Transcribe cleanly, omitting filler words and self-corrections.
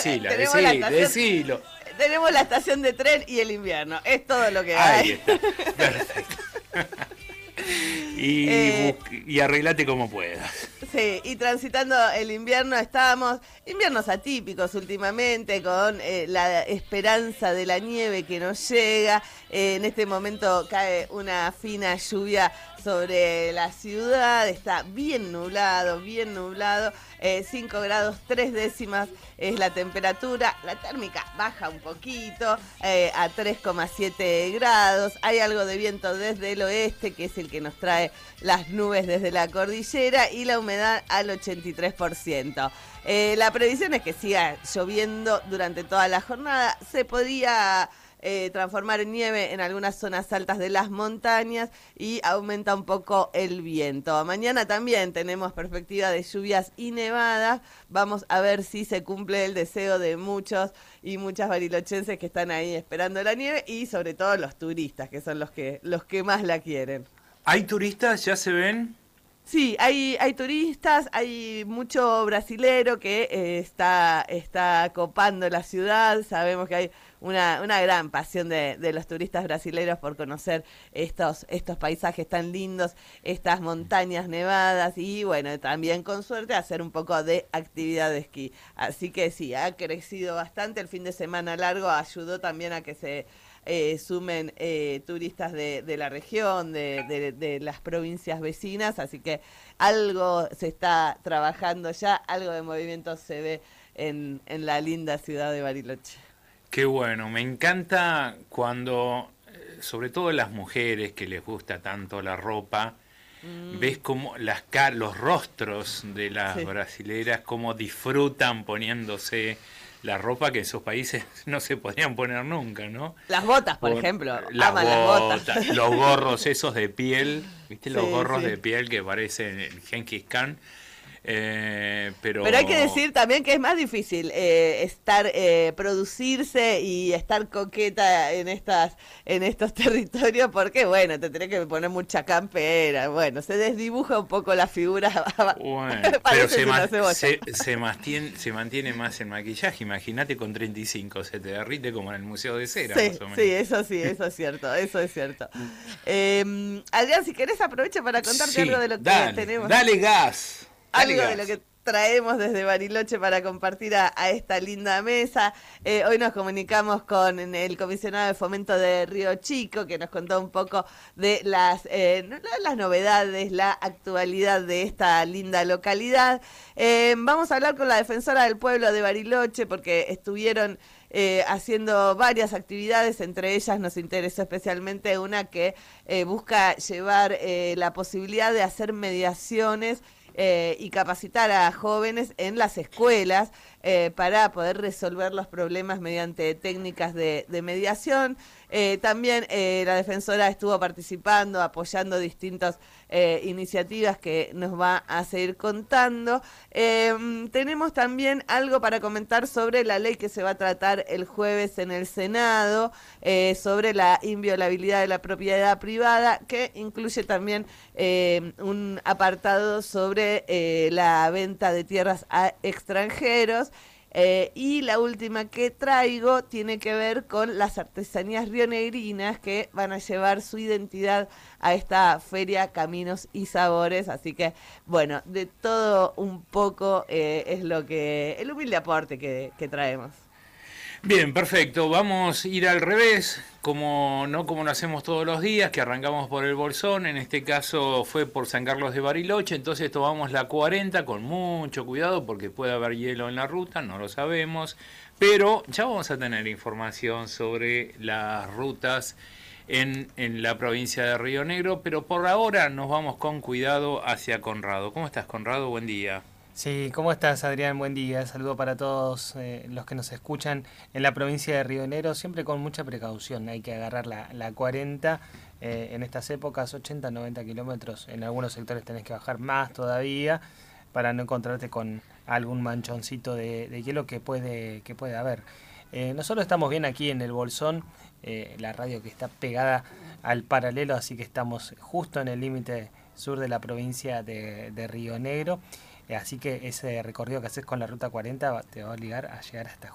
decilo. Tenemos la estación de tren y el invierno. Es todo lo que Ahí hay. está. Perfecto. Y arreglate como puedas. Sí, y transitando el invierno estábamos, inviernos atípicos últimamente, con la esperanza de la nieve que nos llega. En este momento cae una fina lluvia sobre la ciudad, está bien nublado, 5 grados 3 décimas es la temperatura, la térmica baja un poquito a 3,7 grados, hay algo de viento desde el oeste que es el que nos trae las nubes desde la cordillera y la humedad al 83%. La previsión es que siga lloviendo durante toda la jornada, se podría transformar en nieve en algunas zonas altas de las montañas y aumenta un poco el viento. Mañana también tenemos perspectiva de lluvias y nevadas. Vamos a ver si se cumple el deseo de muchos y muchas barilochenses que están ahí esperando la nieve y sobre todo los turistas, que son los que más la quieren. ¿Hay turistas? ¿Ya se ven? Sí, hay turistas, hay mucho brasilero que está copando la ciudad. Sabemos que hay una gran pasión de los turistas brasileños por conocer estos paisajes tan lindos, estas montañas nevadas y bueno, también con suerte hacer un poco de actividad de esquí. Así que sí, ha crecido bastante. El fin de semana largo ayudó también a que se sumen turistas de la región, de las provincias vecinas, así que algo se está trabajando ya, algo de movimiento se ve en la linda ciudad de Bariloche. Qué bueno, me encanta cuando, sobre todo las mujeres que les gusta tanto la ropa, ves como los rostros de las brasileras, cómo disfrutan poniéndose la ropa que en esos países no se podían poner nunca, ¿no? Las botas, por ejemplo. Las botas. Los gorros esos de piel, ¿viste? Los gorros de piel que parecen el Genghis Khan. Pero hay que decir también que es más difícil producirse y estar coqueta en estos territorios porque, bueno, te tenés que poner mucha campera, bueno, se desdibuja un poco la figura. Bueno, pero se mantiene más el maquillaje, imagínate con 35, se te derrite como en el Museo de Cera, más o menos. Sí, eso es cierto. Adrián, si querés aprovecha para contarte algo de lo que tenemos. Dale gas. De lo que traemos desde Bariloche para compartir a esta linda mesa. Hoy nos comunicamos con el comisionado de fomento de Río Chico, que nos contó un poco de las novedades, la actualidad de esta linda localidad. Vamos a hablar con la defensora del pueblo de Bariloche, porque estuvieron haciendo varias actividades, entre ellas nos interesó especialmente una que busca llevar la posibilidad de hacer mediaciones y capacitar a jóvenes en las escuelas para poder resolver los problemas mediante técnicas de mediación. También la defensora estuvo participando, apoyando distintas iniciativas que nos va a seguir contando. Tenemos también algo para comentar sobre la ley que se va a tratar el jueves en el Senado, sobre la inviolabilidad de la propiedad privada, que incluye también un apartado sobre la venta de tierras a extranjeros. Y la última que traigo tiene que ver con las artesanías rionegrinas que van a llevar su identidad a esta feria Caminos y Sabores. Así que, bueno, de todo un poco es el humilde aporte que traemos. Bien, perfecto. Vamos a ir al revés, como lo hacemos todos los días, que arrancamos por el Bolsón. En este caso fue por San Carlos de Bariloche, entonces tomamos la 40 con mucho cuidado porque puede haber hielo en la ruta, no lo sabemos. Pero ya vamos a tener información sobre las rutas en la provincia de Río Negro, pero por ahora nos vamos con cuidado hacia Conrado. ¿Cómo estás, Conrado? Buen día. Sí, ¿cómo estás, Adrián? Buen día. Saludo para todos los que nos escuchan en la provincia de Río Negro, siempre con mucha precaución. Hay que agarrar la 40 en estas épocas, 80, 90 kilómetros. En algunos sectores tenés que bajar más todavía para no encontrarte con algún manchoncito de hielo que puede haber. Nosotros estamos bien aquí en el Bolsón, la radio que está pegada al paralelo, así que estamos justo en el límite sur de la provincia de Río Negro. Así que ese recorrido que haces con la ruta 40 te va a obligar a llegar hasta